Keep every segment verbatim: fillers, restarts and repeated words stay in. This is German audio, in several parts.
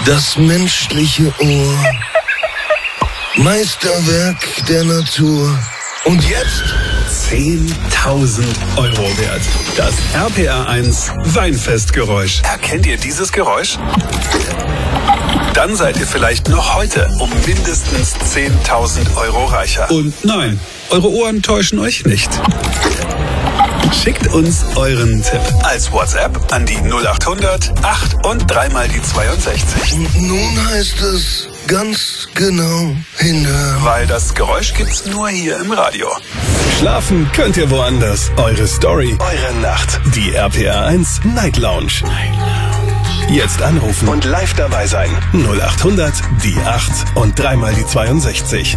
Das menschliche Ohr. Meisterwerk der Natur. Und jetzt zehntausend Euro wert. Das R P R eins Weinfestgeräusch. Erkennt ihr dieses Geräusch? Dann seid ihr vielleicht noch heute um mindestens zehntausend Euro reicher. Und nein, eure Ohren täuschen euch nicht. Schickt uns euren Tipp als WhatsApp an die null acht hundert acht und dreimal die zweiundsechzig. Und nun heißt es ganz genau hinhören. Weil das Geräusch gibt's nur hier im Radio. Schlafen könnt ihr woanders. Eure Story, eure Nacht. Die R P R eins Night Lounge. Jetzt anrufen und live dabei sein. null acht hundert die acht und dreimal die zweiundsechzig.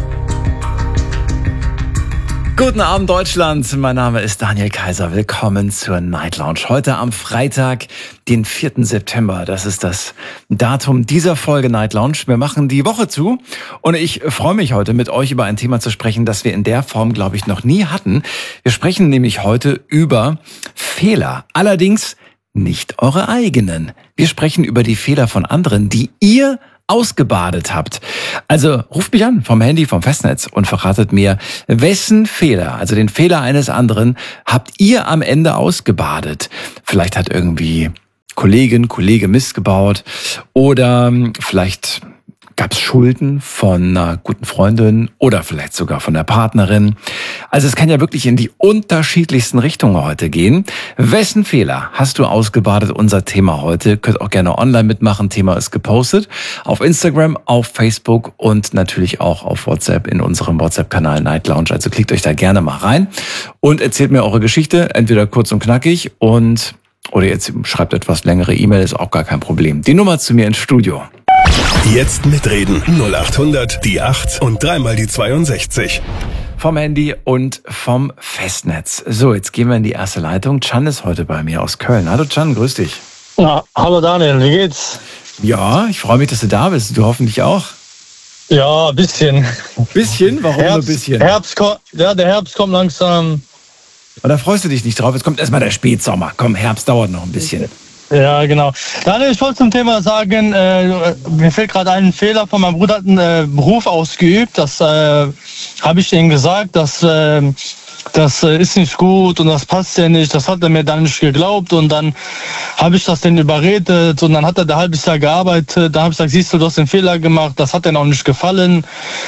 Guten Abend Deutschland, mein Name ist Daniel Kaiser, willkommen zur Night Lounge. Heute am Freitag, den vierten September, das ist das Datum dieser Folge Night Lounge. Wir machen die Woche zu und ich freue mich heute mit euch über ein Thema zu sprechen, das wir in der Form, glaube ich, noch nie hatten. Wir sprechen nämlich heute über Fehler, allerdings nicht eure eigenen. Wir sprechen über die Fehler von anderen, die ihr ausgebadet habt. Also ruft mich an vom Handy, vom Festnetz und verratet mir, wessen Fehler, also den Fehler eines anderen, habt ihr am Ende ausgebadet? Vielleicht hat irgendwie Kollegin, Kollege Mist gebaut oder vielleicht gab es Schulden von einer guten Freundin oder vielleicht sogar von der Partnerin. Also es kann ja wirklich in die unterschiedlichsten Richtungen heute gehen. Wessen Fehler hast du ausgebadet? Unser Thema heute. Könnt auch gerne online mitmachen. Thema ist gepostet auf Instagram, auf Facebook und natürlich auch auf WhatsApp in unserem WhatsApp-Kanal Night Lounge. Also klickt euch da gerne mal rein und erzählt mir eure Geschichte, entweder kurz und knackig und oder jetzt schreibt etwas längere E-Mail, ist auch gar kein Problem. Die Nummer zu mir ins Studio. Jetzt mitreden. null acht hundert die acht und dreimal die zweiundsechzig. Vom Handy und vom Festnetz. So, jetzt gehen wir in die erste Leitung. Can ist heute bei mir aus Köln. Hallo Can, grüß dich. Ja, hallo Daniel, wie geht's? Ja, ich freue mich, dass du da bist. Du hoffentlich auch. Ja, ein bisschen. Bisschen? Warum Herbst, nur ein bisschen? Herbst, ja, der Herbst kommt langsam. Oder freust du dich nicht drauf? Jetzt kommt erstmal der Spätsommer. Komm, Herbst dauert noch ein bisschen. Ja, genau. Daniel, ich wollte zum Thema sagen, äh, mir fällt gerade ein Fehler von meinem Bruder, hat einen äh, Beruf ausgeübt. Das äh, habe ich ihm gesagt, dass äh, das äh, ist nicht gut und das passt ja nicht. Das hat er mir dann nicht geglaubt und dann habe ich das dann überredet und dann hat er da ein halbes Jahr gearbeitet. Da habe ich gesagt, siehst du, du hast den Fehler gemacht, das hat ihm auch nicht gefallen.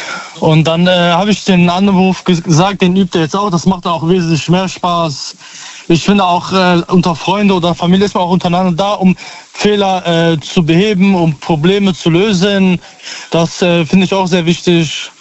Und dann äh, habe ich den anderen Beruf gesagt, den übt er jetzt auch, das macht auch wesentlich mehr Spaß. Ich finde auch äh, unter Freunde oder Familie ist man auch untereinander da, um Fehler äh, zu beheben, um Probleme zu lösen. Das äh, finde ich auch sehr wichtig.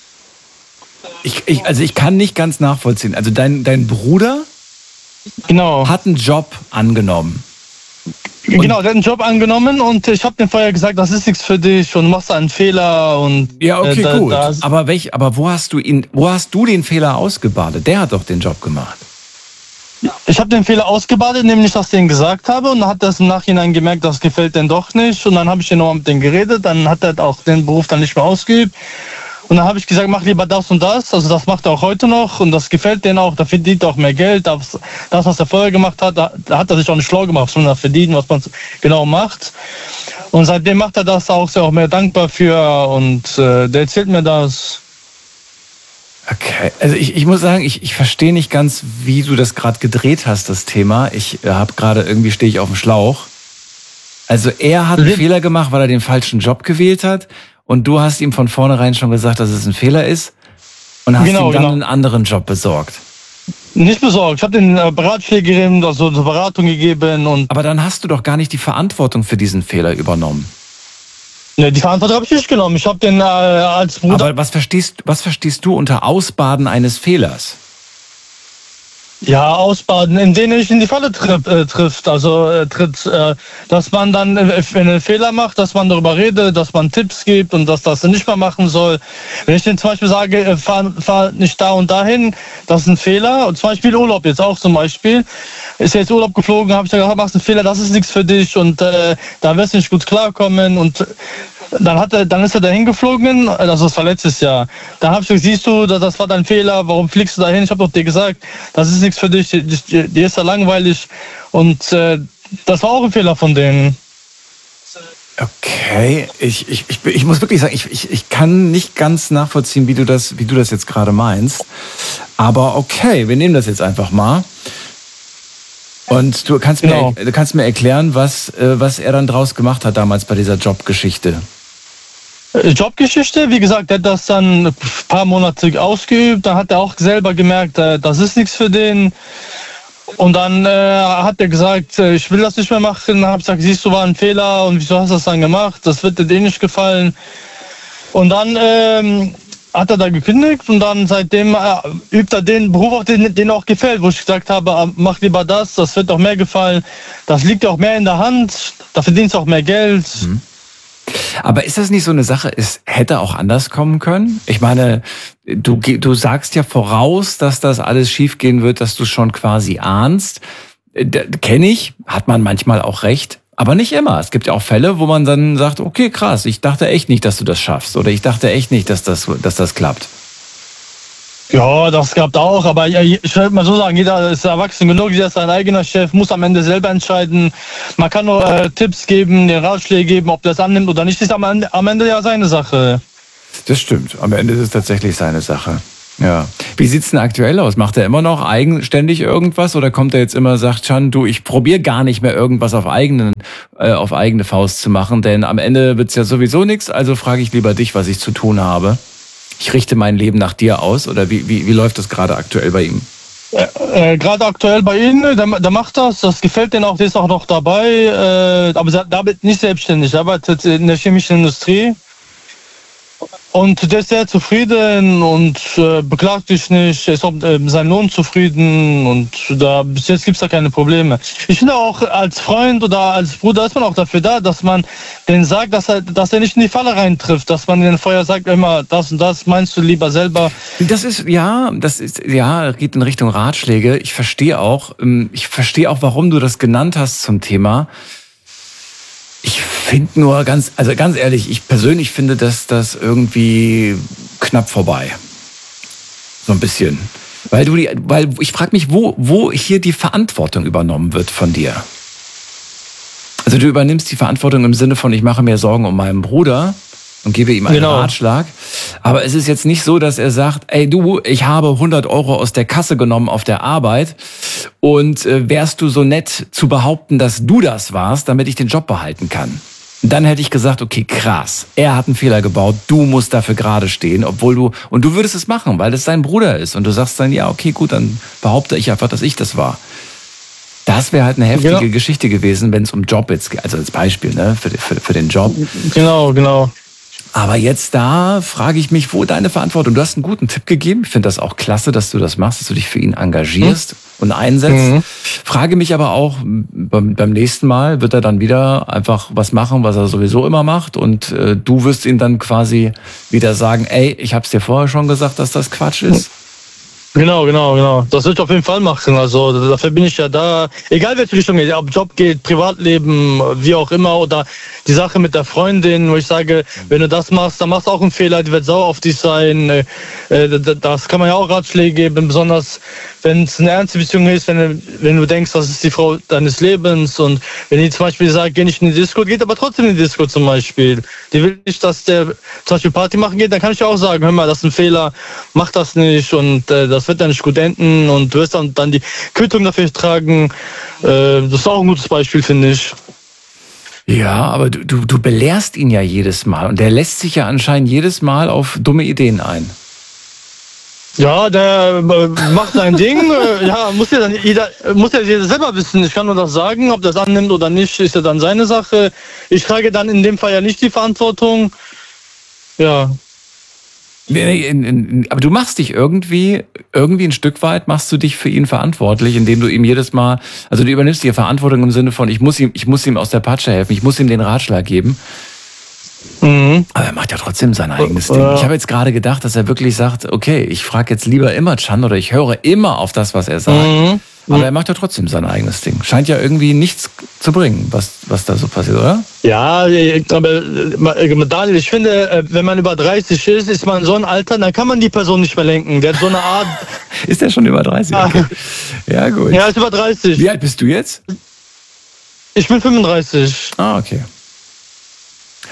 Ich, ich, also ich kann nicht ganz nachvollziehen. Also dein, dein Bruder genau. hat einen Job angenommen. Und genau, der hat einen Job angenommen und ich habe dem vorher gesagt, das ist nichts für dich und machst einen Fehler und ja, okay, äh, da, gut. Da aber welch, aber wo hast du ihn, wo hast du den Fehler ausgebadet? Der hat doch den Job gemacht. Ich habe den Fehler ausgebadet, nämlich, dass ich den gesagt habe und dann hat er es im Nachhinein gemerkt, das gefällt denn doch nicht und dann habe ich nochmal mit dem geredet, dann hat er auch den Beruf dann nicht mehr ausgeübt und dann habe ich gesagt, mach lieber das und das, also das macht er auch heute noch und das gefällt denen auch, da verdient er auch mehr Geld, das, das was er vorher gemacht hat, da, da hat er sich auch nicht schlau gemacht, sondern verdienen, was man genau macht und seitdem macht er das auch, sehr auch mehr dankbar für und äh, der erzählt mir das. Okay, also ich, ich muss sagen, ich, ich verstehe nicht ganz, wie du das gerade gedreht hast, das Thema. Ich habe gerade, irgendwie stehe ich auf dem Schlauch. Also er hat einen Fehler gemacht, weil er den falschen Job gewählt hat und du hast ihm von vornherein schon gesagt, dass es ein Fehler ist und hast genau, ihm dann genau. einen anderen Job besorgt. Nicht besorgt, ich habe den Beratschläge gegeben, also eine Beratung gegeben. Und aber dann hast du doch gar nicht die Verantwortung für diesen Fehler übernommen. Ne, die Verantwortung habe ich nicht genommen. Ich habe den äh, als Bruder... Aber was verstehst, was verstehst du unter Ausbaden eines Fehlers? Ja, ausbaden, in denen er nicht in die Falle tri- äh, trifft. Also äh, tritt, äh, dass man dann, äh, wenn er einen Fehler macht, dass man darüber redet, dass man Tipps gibt und dass das nicht mehr machen soll. Wenn ich denen zum Beispiel sage, äh, fahr, fahr nicht da und dahin, das ist ein Fehler. Und zum Beispiel Urlaub jetzt auch zum Beispiel. Ist jetzt Urlaub geflogen, habe ich gesagt, machst einen Fehler, das ist nichts für dich und äh, da wirst du nicht gut klarkommen und dann hat er, dann ist er dahin geflogen, also das war letztes Jahr. Da habe ich gesagt, siehst du, das war dein Fehler, warum fliegst du dahin? Ich habe doch dir gesagt, das ist nichts für dich, dir, dir ist ja langweilig und äh, das war auch ein Fehler von denen. Okay, ich, ich, ich, ich muss wirklich sagen, ich, ich, ich kann nicht ganz nachvollziehen, wie du das, wie du das jetzt gerade meinst. Aber okay, wir nehmen das jetzt einfach mal. Und du kannst mir, genau. du kannst mir erklären, was, was er dann draus gemacht hat damals bei dieser Jobgeschichte. Jobgeschichte, wie gesagt, er hat das dann ein paar Monate ausgeübt. Dann hat er auch selber gemerkt, das ist nichts für den. Und dann äh, hat er gesagt, ich will das nicht mehr machen. Dann habe ich gesagt, siehst du, war ein Fehler und wieso hast du das dann gemacht? Das wird dir eh nicht gefallen. Und dann ähm, hat er da gekündigt und dann seitdem äh, übt er den Beruf, auf den, den auch gefällt, wo ich gesagt habe, mach lieber das, das wird auch mehr gefallen. Das liegt auch mehr in der Hand, da verdienst du auch mehr Geld. Mhm. Aber ist das nicht so eine Sache, es hätte auch anders kommen können? Ich meine, du, du sagst ja voraus, dass das alles schiefgehen wird, dass du schon quasi ahnst. Kenne ich, hat man manchmal auch recht, aber nicht immer. Es gibt ja auch Fälle, wo man dann sagt, okay, krass, ich dachte echt nicht, dass du das schaffst. Oder ich dachte echt nicht, dass das, dass das klappt. Ja, das gab auch, aber ich würde mal so sagen, jeder ist erwachsen genug, jeder ist sein eigener Chef, muss am Ende selber entscheiden. Man kann nur äh, Tipps geben, den Ratschläge geben, ob das annimmt oder nicht, ist am Ende, am Ende ja seine Sache. Das stimmt, am Ende ist es tatsächlich seine Sache. Ja. Wie sieht's denn aktuell aus? Macht er immer noch eigenständig irgendwas oder kommt er jetzt immer, sagt Can, du, ich probiere gar nicht mehr irgendwas auf eigenen, äh, auf eigene Faust zu machen, denn am Ende wird's ja sowieso nichts, also frage ich lieber dich, was ich zu tun habe. Ich richte mein Leben nach dir aus, oder wie, wie, wie läuft das gerade aktuell bei ihm? Äh, äh, gerade aktuell bei ihm, der, der macht das, das gefällt denen auch, der ist auch noch dabei, äh, aber der arbeitet nicht selbstständig, der arbeitet in der chemischen Industrie. Und der ist sehr zufrieden und äh, beklagt sich nicht, er ist auch äh, mit seinem Lohn zufrieden und da, bis jetzt gibt es da keine Probleme. Ich finde auch, als Freund oder als Bruder ist man auch dafür da, dass man denen sagt, dass er, dass er nicht in die Falle reintrifft, dass man den vorher sagt, immer das und das meinst du lieber selber. Das ist, ja, das ist, ja, geht in Richtung Ratschläge. Ich verstehe auch, ich verstehe auch, warum du das genannt hast zum Thema. Ich finde nur ganz, also ganz ehrlich, ich persönlich finde, dass das irgendwie knapp vorbei. So ein bisschen. Weil du die, weil ich frage mich, wo, wo hier die Verantwortung übernommen wird von dir. Also du übernimmst die Verantwortung im Sinne von, ich mache mir Sorgen um meinen Bruder und gebe ihm einen genau. Ratschlag. Aber es ist jetzt nicht so, dass er sagt, ey du, ich habe hundert Euro aus der Kasse genommen auf der Arbeit und äh, wärst du so nett zu behaupten, dass du das warst, damit ich den Job behalten kann. Dann hätte ich gesagt, okay, krass, er hat einen Fehler gebaut, du musst dafür gerade stehen, obwohl du, und du würdest es machen, weil es sein Bruder ist und du sagst dann, ja, okay, gut, dann behaupte ich einfach, dass ich das war. Das wäre halt eine heftige genau. Geschichte gewesen, wenn es um Job jetzt geht, also als Beispiel, ne, für, für, für den Job. Genau, genau. Aber jetzt da frage ich mich, wo deine Verantwortung? Du hast einen guten Tipp gegeben. Ich finde das auch klasse, dass du das machst, dass du dich für ihn engagierst mhm. und einsetzt. Mhm. Frage mich aber auch, beim, beim nächsten Mal wird er dann wieder einfach was machen, was er sowieso immer macht. Und äh, du wirst ihm dann quasi wieder sagen, ey, ich habe es dir vorher schon gesagt, dass das Quatsch ist. Genau, genau, genau. Das würde ich auf jeden Fall machen. Also dafür bin ich ja da. Egal welche Richtung geht, ob Job geht, Privatleben, wie auch immer. Oder die Sache mit der Freundin, wo ich sage, wenn du das machst, dann machst du auch einen Fehler, die wird sauer auf dich sein. Das kann man ja auch Ratschläge geben, besonders wenn es eine ernste Beziehung ist, wenn, wenn du denkst, das ist die Frau deines Lebens. Und wenn die zum Beispiel sagt, geh nicht in die Disco, geht aber trotzdem in die Disco zum Beispiel. Die will nicht, dass der zum Beispiel Party machen geht, dann kann ich ja auch sagen, hör mal, das ist ein Fehler, mach das nicht und äh, das wird dann nicht gut enden und du wirst dann, dann die Quittung dafür tragen. Äh, das ist auch ein gutes Beispiel, finde ich. Ja, aber du, du, du belehrst ihn ja jedes Mal und der lässt sich ja anscheinend jedes Mal auf dumme Ideen ein. Ja, der macht sein Ding. Ja, muss ja dann jeder, muss ja jeder selber wissen. Ich kann nur das sagen, ob das annimmt oder nicht, ist ja dann seine Sache. Ich trage dann in dem Fall ja nicht die Verantwortung. Ja. Aber du machst dich irgendwie, irgendwie ein Stück weit, machst du dich für ihn verantwortlich, indem du ihm jedes Mal, also du übernimmst die Verantwortung im Sinne von, ich muss ihm, ich muss ihm aus der Patsche helfen, ich muss ihm den Ratschlag geben. Mhm. Aber er macht ja trotzdem sein eigenes Ding. Ich habe jetzt gerade gedacht, dass er wirklich sagt, okay, ich frage jetzt lieber immer Can oder ich höre immer auf das, was er sagt. Mhm. Aber er macht ja trotzdem sein eigenes Ding. Scheint ja irgendwie nichts zu bringen, was, was da so passiert, oder? Ja, aber Daniel, ich finde, wenn man über dreißig ist, ist man so ein Alter, dann kann man die Person nicht mehr lenken. Der hat so eine Art... Ist der schon über dreißig? Okay. Ja, gut. Ja, ist über dreißig. Wie alt bist du jetzt? Ich bin fünfunddreißig. Ah, okay.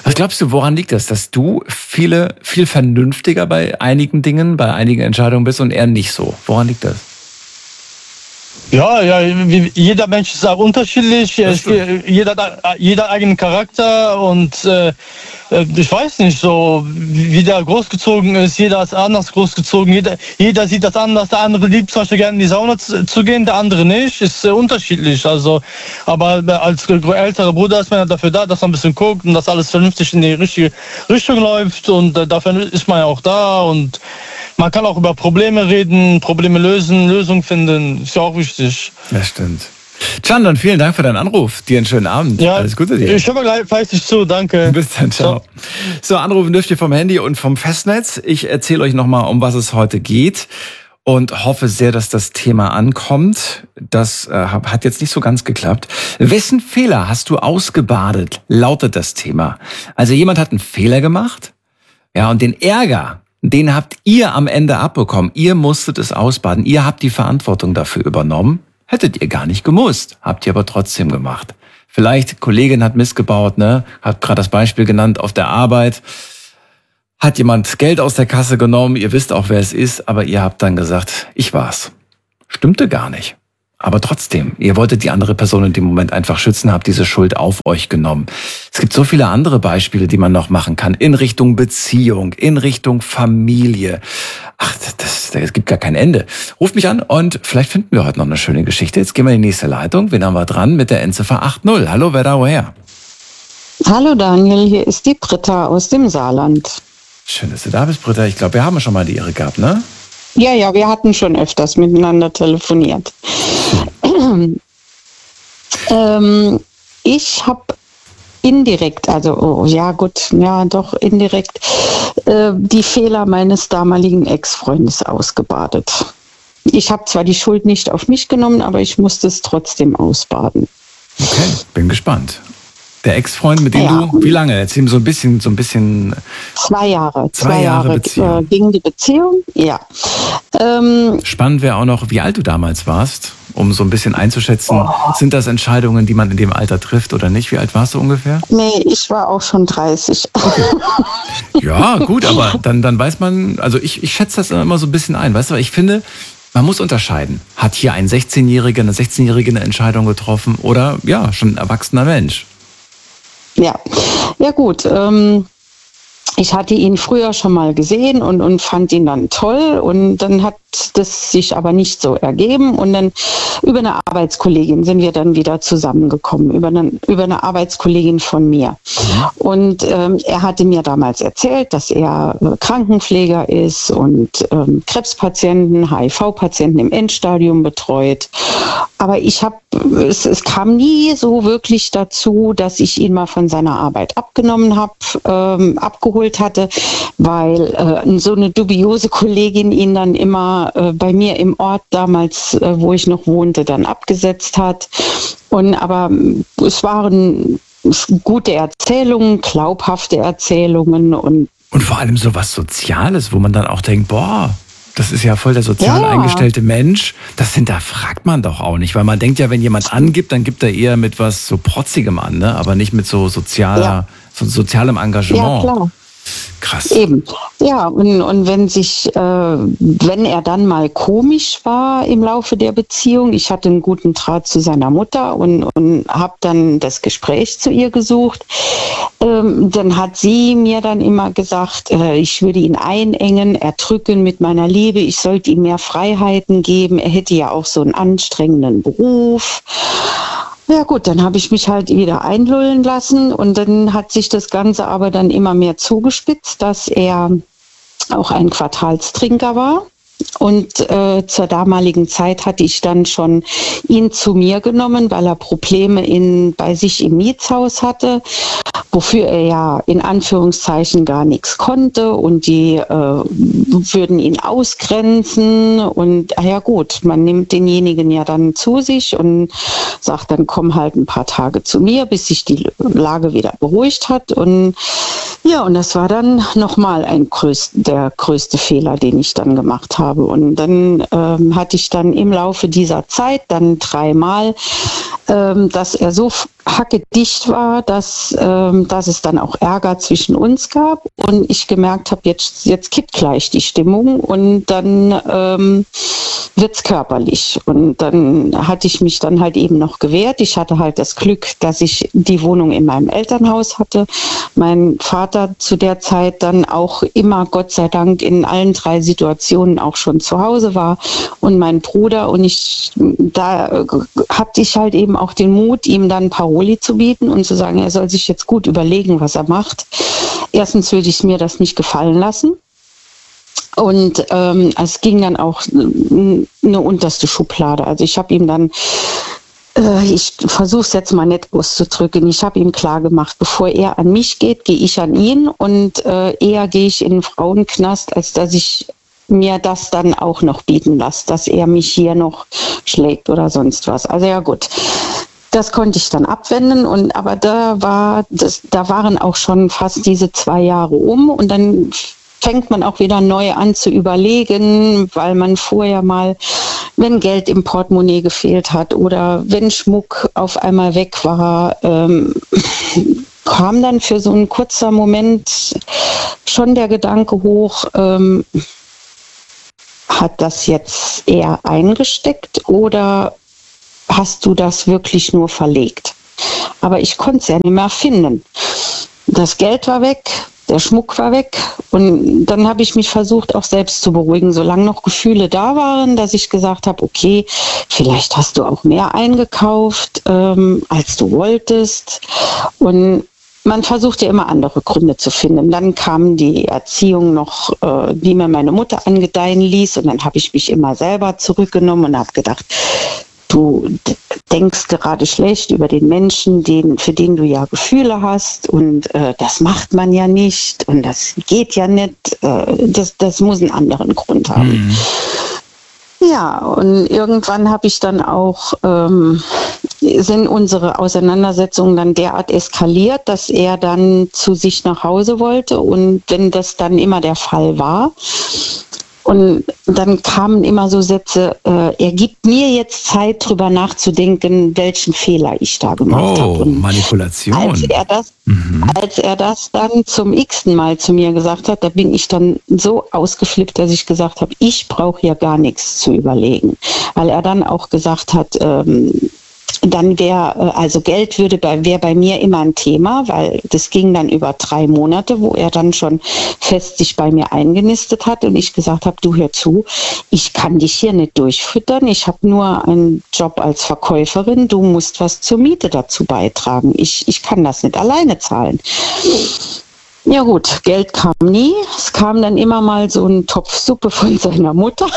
Was glaubst du, woran liegt das, dass du viele, viel vernünftiger bei einigen Dingen, bei einigen Entscheidungen bist und er nicht so? Woran liegt das? Ja, ja, jeder Mensch ist auch unterschiedlich, es, jeder jeder eigenen Charakter und äh, ich weiß nicht, so wie der großgezogen ist, jeder ist anders großgezogen, jeder, jeder sieht das anders, der andere liebt zum Beispiel gerne in die Sauna zu, zu gehen, der andere nicht, ist äh, unterschiedlich, also, aber als älterer Bruder ist man ja dafür da, dass man ein bisschen guckt und dass alles vernünftig in die richtige Richtung läuft und äh, dafür ist man ja auch da und man kann auch über Probleme reden, Probleme lösen, Lösungen finden, ist ja auch wichtig. Das stimmt. Can, dann vielen Dank für deinen Anruf. Dir einen schönen Abend. Ja, alles Gute dir. Ich höre gleich fleißig zu, danke. Bis dann, ciao. So, anrufen dürft ihr vom Handy und vom Festnetz. Ich erzähle euch nochmal, um was es heute geht und hoffe sehr, dass das Thema ankommt. Das äh, hat jetzt nicht so ganz geklappt. Wessen Fehler hast du ausgebadet, lautet das Thema. Also jemand hat einen Fehler gemacht, ja, und den Ärger, den habt ihr am Ende abbekommen. Ihr musstet es ausbaden. Ihr habt die Verantwortung dafür übernommen. Hättet ihr gar nicht gemusst. Habt ihr aber trotzdem gemacht. Vielleicht, Kollegin hat missgebaut, ne? Hat gerade das Beispiel genannt auf der Arbeit. Hat jemand Geld aus der Kasse genommen. Ihr wisst auch, wer es ist. Aber ihr habt dann gesagt, ich war's. Stimmte gar nicht. Aber trotzdem, ihr wolltet die andere Person in dem Moment einfach schützen, habt diese Schuld auf euch genommen. Es gibt so viele andere Beispiele, die man noch machen kann. In Richtung Beziehung, in Richtung Familie. Ach, das, das gibt gar kein Ende. Ruft mich an und vielleicht finden wir heute noch eine schöne Geschichte. Jetzt gehen wir in die nächste Leitung. Wen haben wir dran? Mit der Endziffer acht null. Hallo, wer da woher? Hallo Daniel, hier ist die Britta aus dem Saarland. Schön, dass du da bist, Britta. Ich glaube, wir haben schon mal die Ehre gehabt, ne? Ja, ja, wir hatten schon öfters miteinander telefoniert. ähm, ich habe indirekt, also oh, ja gut, ja doch indirekt, äh, die Fehler meines damaligen Ex-Freundes ausgebadet. Ich habe zwar die Schuld nicht auf mich genommen, aber ich musste es trotzdem ausbaden. Okay, bin gespannt. Der Ex-Freund, mit dem ja. du, wie lange? Erzähl mir so ein bisschen, so ein bisschen. Zwei Jahre. Zwei, zwei Jahre, Jahre Beziehung. Äh, ging die Beziehung, ja. Ähm, Spannend wäre auch noch, wie alt du damals warst, um so ein bisschen einzuschätzen. Oh. Sind das Entscheidungen, die man in dem Alter trifft oder nicht? Wie alt warst du ungefähr? Nee, ich war auch schon dreißig. Okay. Ja, gut, aber dann, dann weiß man, also ich, ich schätze das immer so ein bisschen ein. Weißt du, ich finde, man muss unterscheiden. Hat hier ein sechzehnjähriger, eine sechzehnjährige eine Entscheidung getroffen oder ja, schon ein erwachsener Mensch? Ja, ja gut. Ähm, ich hatte ihn früher schon mal gesehen und, und fand ihn dann toll und dann hat das sich aber nicht so ergeben und dann über eine Arbeitskollegin sind wir dann wieder zusammengekommen, über eine, über eine Arbeitskollegin von mir. Und ähm, er hatte mir damals erzählt, dass er äh, Krankenpfleger ist und ähm, Krebspatienten, H I V-Patienten im Endstadium betreut. Aber ich habe, es, es kam nie so wirklich dazu, dass ich ihn mal von seiner Arbeit abgenommen habe, ähm, abgeholt hatte, weil äh, so eine dubiose Kollegin ihn dann immer äh, bei mir im Ort damals, äh, wo ich noch wohnte, dann abgesetzt hat. Und aber es waren gute Erzählungen, glaubhafte Erzählungen und und vor allem so was Soziales, wo man dann auch denkt, boah, das ist ja voll der sozial ja. eingestellte Mensch. Das hinterfragt man doch auch nicht, weil man denkt ja, wenn jemand angibt, dann gibt er eher mit was so Protzigem an, ne? Aber nicht mit so sozialer, ja. so sozialem Engagement. Ja, klar. Krass. Eben. Ja, und, und wenn sich, äh, wenn er dann mal komisch war im Laufe der Beziehung, ich hatte einen guten Draht zu seiner Mutter und, und habe dann das Gespräch zu ihr gesucht, ähm, dann hat sie mir dann immer gesagt, äh, ich würde ihn einengen, erdrücken mit meiner Liebe, ich sollte ihm mehr Freiheiten geben, er hätte ja auch so einen anstrengenden Beruf. Ja gut, dann habe ich mich halt wieder einlullen lassen und dann hat sich das Ganze aber dann immer mehr zugespitzt, dass er auch ein Quartalstrinker war. Und äh, zur damaligen Zeit hatte ich dann schon ihn zu mir genommen, weil er Probleme in, bei sich im Mietshaus hatte, wofür er ja in Anführungszeichen gar nichts konnte und die äh, würden ihn ausgrenzen und ja gut, man nimmt denjenigen ja dann zu sich und sagt, dann komm halt ein paar Tage zu mir, bis sich die Lage wieder beruhigt hat und ja, und das war dann nochmal ein größt, der größte Fehler, den ich dann gemacht habe. Und dann ähm, hatte ich dann im Laufe dieser Zeit dann dreimal, ähm, dass er so hackedicht war, dass, ähm, dass es dann auch Ärger zwischen uns gab und ich gemerkt habe, jetzt, jetzt kippt gleich die Stimmung und dann ähm, wird's körperlich. Und dann hatte ich mich dann halt eben noch gewehrt. Ich hatte halt das Glück, dass ich die Wohnung in meinem Elternhaus hatte. Mein Vater zu der Zeit dann auch immer, Gott sei Dank, in allen drei Situationen auch schon zu Hause war und mein Bruder. Und ich, da hatte ich halt eben auch den Mut, ihm dann Paroli zu bieten und zu sagen, er soll sich jetzt gut überlegen, was er macht. Erstens würde ich mir das nicht gefallen lassen. Und ähm, es ging dann auch eine unterste Schublade. Also ich habe ihm dann, äh, ich versuche es jetzt mal nett auszudrücken, ich habe ihm klar gemacht, bevor er an mich geht, gehe ich an ihn und äh, eher gehe ich in den Frauenknast, als dass ich mir das dann auch noch bieten lasse, dass er mich hier noch schlägt oder sonst was. Also ja gut. Das konnte ich dann abwenden und aber da war das, da waren auch schon fast diese zwei Jahre um und dann fängt man auch wieder neu an zu überlegen, weil man vorher mal, wenn Geld im Portemonnaie gefehlt hat oder wenn Schmuck auf einmal weg war, ähm, kam dann für so einen kurzen Moment schon der Gedanke hoch, ähm, hat das jetzt eher eingesteckt oder hast du das wirklich nur verlegt? Aber ich konnte es ja nicht mehr finden. Das Geld war weg, der Schmuck war weg und dann habe ich mich versucht, auch selbst zu beruhigen, solange noch Gefühle da waren, dass ich gesagt habe, okay, vielleicht hast du auch mehr eingekauft, ähm, als du wolltest. Und man versucht ja immer andere Gründe zu finden. Dann kam die Erziehung noch, äh, die mir meine Mutter angedeihen ließ und dann habe ich mich immer selber zurückgenommen und habe gedacht, du denkst gerade schlecht über den Menschen, den, für den du ja Gefühle hast und äh, das macht man ja nicht und das geht ja nicht, äh, das, das muss einen anderen Grund haben. Mhm. Ja, und irgendwann habe ich dann auch, ähm, sind unsere Auseinandersetzungen dann derart eskaliert, dass er dann zu sich nach Hause wollte und wenn das dann immer der Fall war, und dann kamen immer so Sätze, äh, er gibt mir jetzt Zeit, drüber nachzudenken, welchen Fehler ich da gemacht oh, habe. Und Manipulation. Als er, das, mhm. als er das dann zum x-ten Mal zu mir gesagt hat, da bin ich dann so ausgeflippt, dass ich gesagt habe, ich brauche hier gar nichts zu überlegen. Weil er dann auch gesagt hat, ähm, dann wäre, also Geld würde bei, wäre bei mir immer ein Thema, weil das ging dann über drei Monate, wo er dann schon fest sich bei mir eingenistet hat und ich gesagt habe, du hör zu, ich kann dich hier nicht durchfüttern, ich habe nur einen Job als Verkäuferin, du musst was zur Miete dazu beitragen, ich, ich kann das nicht alleine zahlen. Ja gut, Geld kam nie, es kam dann immer mal so ein Topf Suppe von seiner Mutter.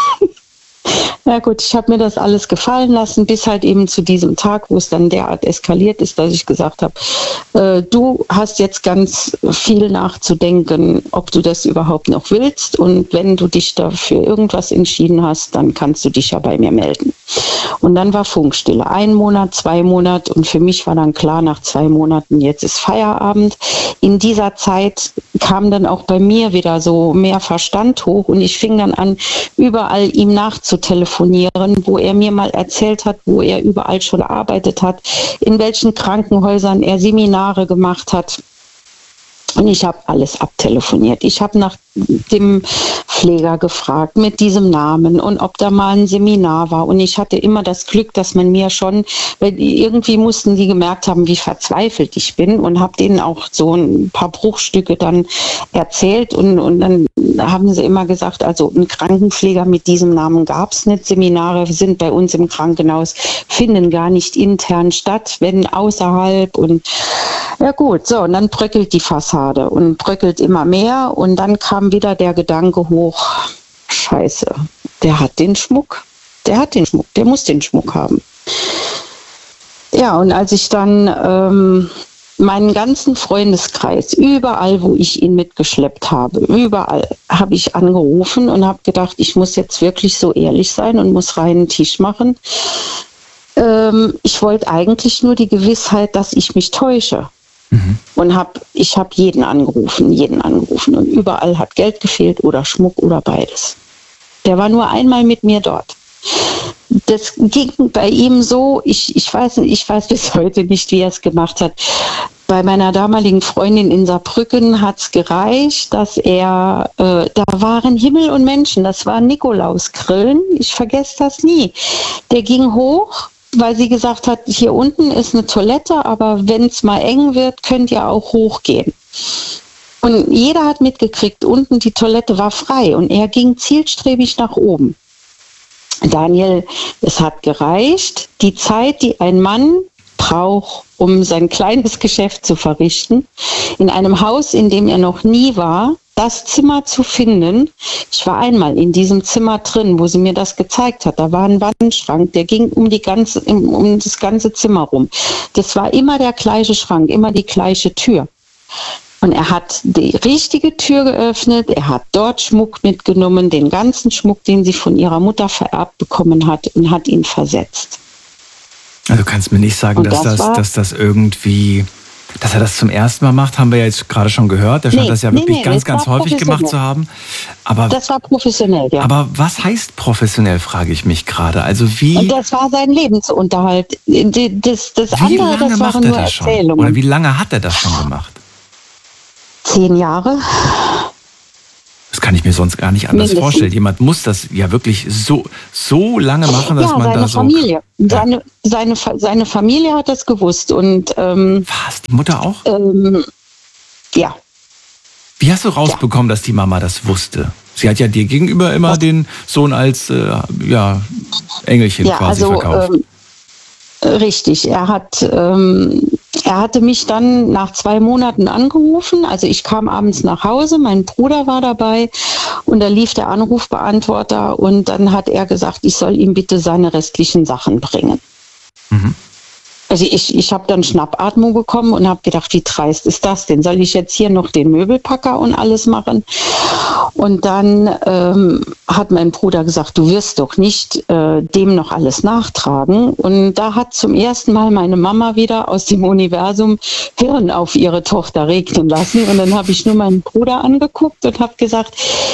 Na gut, ich habe mir das alles gefallen lassen, bis halt eben zu diesem Tag, wo es dann derart eskaliert ist, dass ich gesagt habe, äh, du hast jetzt ganz viel nachzudenken, ob du das überhaupt noch willst und wenn du dich dafür irgendwas entschieden hast, dann kannst du dich ja bei mir melden. Und dann war Funkstille, ein Monat, zwei Monate und für mich war dann klar, nach zwei Monaten, jetzt ist Feierabend. In dieser Zeit kam dann auch bei mir wieder so mehr Verstand hoch und ich fing dann an, überall ihm nachzutelefonieren, wo er mir mal erzählt hat, wo er überall schon gearbeitet hat, in welchen Krankenhäusern er Seminare gemacht hat. Und ich habe alles abtelefoniert. Ich habe nach dem Pfleger gefragt mit diesem Namen und ob da mal ein Seminar war. Und ich hatte immer das Glück, dass man mir schon, weil irgendwie mussten die gemerkt haben, wie verzweifelt ich bin und habe denen auch so ein paar Bruchstücke dann erzählt. Und, und dann haben sie immer gesagt, also ein Krankenpfleger mit diesem Namen gab es nicht. Seminare sind bei uns im Krankenhaus, finden gar nicht intern statt, wenn außerhalb. Und ja gut, so, und dann bröckelt die Fassade und bröckelt immer mehr. Und dann kam wieder der Gedanke hoch, scheiße, der hat den Schmuck, der hat den Schmuck, der muss den Schmuck haben. Ja, und als ich dann ähm, meinen ganzen Freundeskreis, überall, wo ich ihn mitgeschleppt habe, überall habe ich angerufen und habe gedacht, ich muss jetzt wirklich so ehrlich sein und muss reinen Tisch machen. Ähm, ich wollte eigentlich nur die Gewissheit, dass ich mich täusche. Mhm. Und hab, ich habe jeden angerufen, jeden angerufen und überall hat Geld gefehlt oder Schmuck oder beides. Der war nur einmal mit mir dort. das ging bei ihm so, ich, ich weiß nicht, ich weiß bis heute nicht, wie er es gemacht hat. Bei meiner damaligen Freundin in Saarbrücken hat es gereicht, dass er, äh, da waren Himmel und Menschen, das waren Nikolausgrillen, ich vergesse das nie. Der ging hoch, weil sie gesagt hat, hier unten ist eine Toilette, aber wenn es mal eng wird, könnt ihr auch hochgehen. Und jeder hat mitgekriegt, unten die Toilette war frei und er ging zielstrebig nach oben. Daniel, es hat gereicht, die Zeit, die ein Mann braucht, um sein kleines Geschäft zu verrichten, in einem Haus, in dem er noch nie war, das Zimmer zu finden. Ich war einmal in diesem Zimmer drin, wo sie mir das gezeigt hat. Da war ein Wandschrank, der ging um, die ganze, um das ganze Zimmer rum. Das war immer der gleiche Schrank, immer die gleiche Tür. Und er hat die richtige Tür geöffnet, er hat dort Schmuck mitgenommen, den ganzen Schmuck, den sie von ihrer Mutter vererbt bekommen hat, und hat ihn versetzt. Also du kannst mir nicht sagen, dass das, das, dass das irgendwie, dass er das zum ersten Mal macht, haben wir ja jetzt gerade schon gehört. Der scheint nee, das ja wirklich nee, nee, ganz, ganz häufig gemacht zu haben. Aber, das war professionell, ja. Aber was heißt professionell, frage ich mich gerade. Also wie? Und das war sein Lebensunterhalt. Das, das wie andere, lange das macht waren er nur das schon? Erzählungen. Oder wie lange hat er das schon gemacht? Zehn Jahre. Das kann ich mir sonst gar nicht anders Mindestens. vorstellen. Jemand muss das ja wirklich so, so lange machen, dass ja, man seine da so... Familie. Seine, seine, seine Familie hat das gewusst. Und, ähm, was? Die Mutter auch? Ähm, ja. Wie hast du rausbekommen, ja. dass die Mama das wusste? Sie hat ja dir gegenüber immer was? den Sohn als äh, ja, Engelchen ja, quasi also, verkauft. Ähm, richtig. Er hat... Ähm, Er hatte mich dann nach zwei Monaten angerufen, also ich kam abends nach Hause, mein Bruder war dabei und da lief der Anrufbeantworter und dann hat er gesagt, ich soll ihm bitte seine restlichen Sachen bringen. Mhm. Also ich, ich habe dann Schnappatmung bekommen und habe gedacht, wie dreist ist das denn? Soll ich jetzt hier noch den Möbelpacker und alles machen? Und dann ähm, hat mein Bruder gesagt, du wirst doch nicht äh, dem noch alles nachtragen. Und da hat zum ersten Mal meine Mama wieder aus dem Universum Hirn auf ihre Tochter regnen lassen. Und dann habe ich nur meinen Bruder angeguckt und habe gesagt,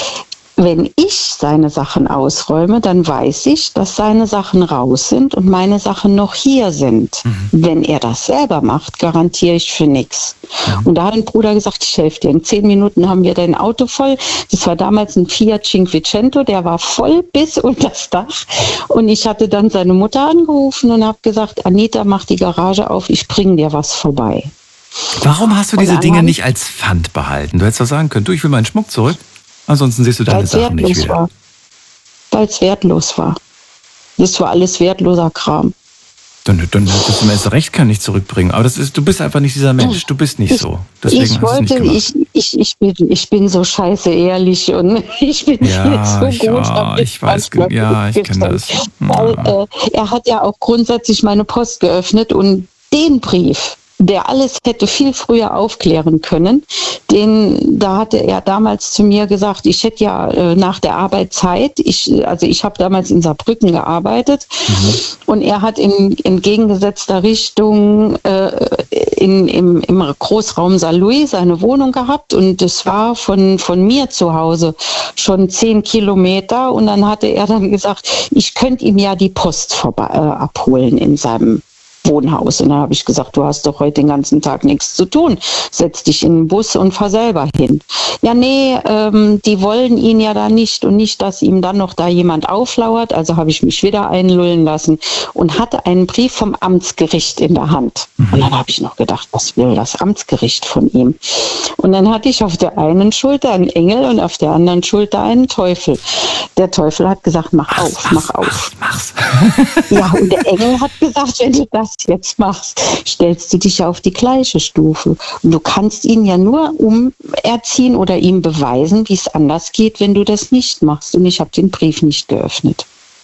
wenn ich seine Sachen ausräume, dann weiß ich, dass seine Sachen raus sind und meine Sachen noch hier sind. Mhm. Wenn er das selber macht, garantiere ich für nichts. Ja. Und da hat ein Bruder gesagt, ich helfe dir. In zehn Minuten haben wir dein Auto voll. Das war damals ein Fiat Cinquecento, der war voll bis unter das Dach. Und ich hatte dann seine Mutter angerufen und habe gesagt, Anita, mach die Garage auf, ich bringe dir was vorbei. Warum hast du diese Dinge nicht als Pfand behalten? Du hättest doch sagen können, du, ich will meinen Schmuck zurück. Ansonsten siehst du deine Sachen nicht wieder. Weil es wertlos war. Das war alles wertloser Kram. Dann, dann hättest du mir erst recht, kann nicht zurückbringen. Aber das ist, du bist einfach nicht dieser Mensch. Du bist nicht ich, so. Deswegen ich wollte, ich, ich, ich, bin, ich bin so scheiße ehrlich und ich bin ja, nicht so gut. Ja, ich weiß, ja, ich kenne das. Ja. Weil, äh, er hat ja auch grundsätzlich meine Post geöffnet und den Brief, der alles hätte viel früher aufklären können. Den, da hatte er damals zu mir gesagt, ich hätte ja äh, nach der Arbeit Zeit. Ich, also ich habe damals in Saarbrücken gearbeitet mhm. und er hat in entgegengesetzter Richtung äh, in, im, im Großraum Saarlouis seine Wohnung gehabt und das war von, von mir zu Hause schon zehn Kilometer und dann hatte er dann gesagt, ich könnte ihm ja die Post vorbei, äh, abholen in seinem Wohnhaus. Und dann habe ich gesagt, du hast doch heute den ganzen Tag nichts zu tun. Setz dich in den Bus und fahr selber hin. Ja, nee, ähm, die wollen ihn ja da nicht und nicht, dass ihm dann noch da jemand auflauert. Also habe ich mich wieder einlullen lassen und hatte einen Brief vom Amtsgericht in der Hand. Mhm. Und dann habe ich noch gedacht, was will das Amtsgericht von ihm? Und dann hatte ich auf der einen Schulter einen Engel und auf der anderen Schulter einen Teufel. Der Teufel hat gesagt, mach mach's, auf, mach's, mach auf. Mach's, mach's. Ja, und der Engel hat gesagt, wenn du das jetzt machst, stellst du dich auf die gleiche Stufe. Und du kannst ihn ja nur umerziehen oder ihm beweisen, wie es anders geht, wenn du das nicht machst. Und ich habe den Brief nicht geöffnet.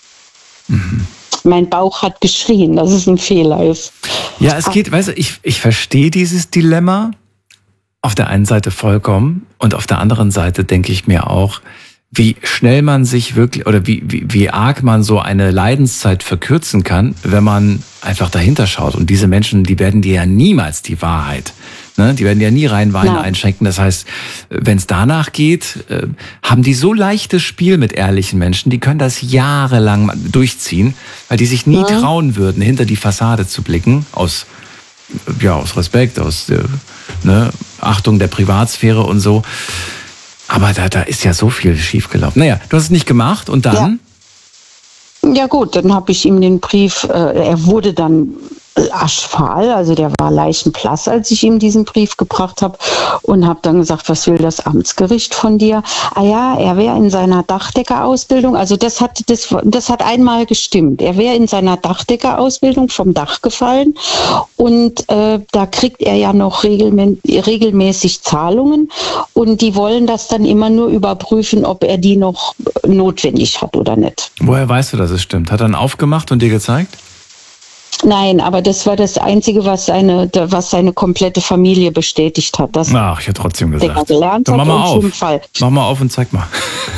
Mhm. Mein Bauch hat geschrien, dass es ein Fehler ist. Ja, es geht, weißt du, ich, ich verstehe dieses Dilemma auf der einen Seite vollkommen und auf der anderen Seite denke ich mir auch, wie schnell man sich wirklich oder wie, wie, wie arg man so eine Leidenszeit verkürzen kann, wenn man einfach dahinter schaut. Und diese Menschen, die werden dir ja niemals die Wahrheit Ne? Die werden ja nie rein Wein Nein. einschenken. Das heißt, wenn es danach geht, äh, haben die so leichtes Spiel mit ehrlichen Menschen, die können das jahrelang durchziehen, weil die sich nie Mhm. trauen würden, hinter die Fassade zu blicken, aus, ja, aus Respekt, aus äh, ne, Achtung der Privatsphäre und so. Aber da, da ist ja so viel schiefgelaufen. Naja, du hast es nicht gemacht und dann? Ja gut, dann habe ich ihm den Brief, äh, er wurde dann aschfahl, also der war leichenblass, als ich ihm diesen Brief gebracht habe und habe dann gesagt, was will das Amtsgericht von dir? Ah ja, er wäre in seiner Dachdeckerausbildung, also das hat, das, das hat einmal gestimmt, er wäre in seiner Dachdeckerausbildung vom Dach gefallen und äh, da kriegt er ja noch regelmä- regelmäßig Zahlungen und die wollen das dann immer nur überprüfen, ob er die noch notwendig hat oder nicht. Woher weißt du, dass es stimmt? Hat er dann aufgemacht und dir gezeigt? Nein, aber das war das Einzige, was seine, was seine komplette Familie bestätigt hat. Dass Ach, ich hätte trotzdem der gesagt. gelernt Dann hat mach mal und auf. zum Fall. Mach mal auf und zeig mal.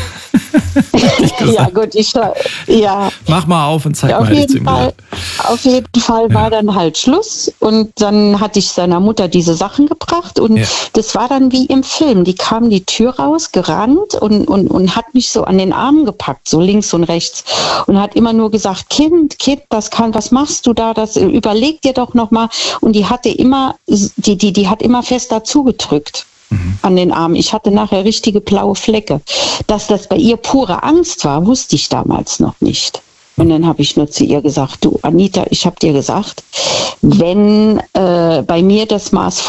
Ja gut, ich ja. Mach mal auf und zeig Ja, mal. auf, hätte ich zu jeden ihm Fall, gesagt. auf jeden Fall Ja. war dann halt Schluss und dann hatte ich seiner Mutter diese Sachen gebracht und Ja. das war dann wie im Film. Die kam die Tür raus, gerannt und, und, und hat mich so an den Arm gepackt, so links und rechts und hat immer nur gesagt, Kind, Kind, das kann, was machst du da? Das überleg dir doch noch mal. Und die hatte immer, die, die, die hat immer fest dazu gedrückt. An den Armen. Ich hatte nachher richtige blaue Flecke. Dass das bei ihr pure Angst war, wusste ich damals noch nicht. Und dann habe ich nur zu ihr gesagt, du Anita, ich habe dir gesagt, wenn äh, bei mir das Maß